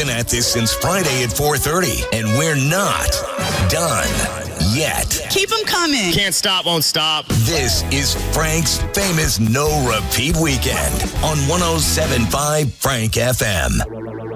been at this since Friday at 4:30, and we're not done yet. Keep them coming. Can't stop, won't stop. This is Frank's famous no repeat weekend on 107.5 Frank FM.